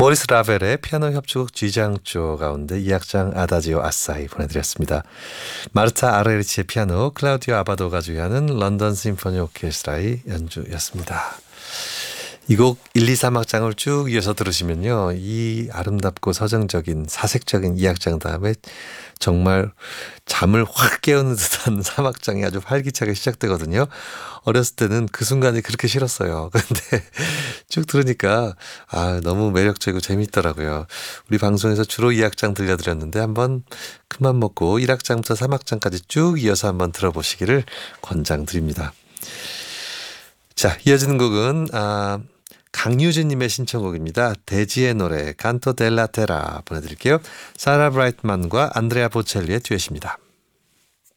모리스 라벨의 피아노 협주곡 G장조 가운데 2악장 아다지오 아사히 보내드렸습니다. 마르타 아르헤리치의 피아노, 클라우디오 아바도가 주의하는 런던 심포니 오케스트라의 연주였습니다. 이 곡 1, 2, 3악장을 쭉 이어서 들으시면요. 이 아름답고 서정적인 사색적인 2악장 다음에 정말 잠을 확 깨우는 듯한 3악장이 아주 활기차게 시작되거든요. 어렸을 때는 그 순간이 그렇게 싫었어요. 근데 쭉 들으니까 너무 매력적이고 재밌더라고요. 우리 방송에서 주로 2악장 들려드렸는데 한번 큰맘 먹고 1악장부터 3악장까지 쭉 이어서 한번 들어보시기를 권장드립니다. 자, 이어지는 곡은 강유진님의 신청곡입니다. 대지의 노래 칸토 델라 테라 보내드릴게요. 사라 브라이트만과 안드레아 보첼리의 듀엣입니다.